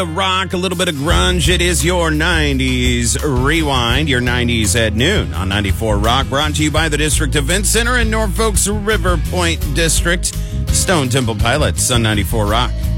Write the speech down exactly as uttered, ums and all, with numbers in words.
Rock, a little bit of grunge. It is your nineties Rewind, your nineties at noon on ninety-four Rock, brought to you by the District Event Center in Norfolk's River Point District. Stone Temple Pilots on ninety-four Rock.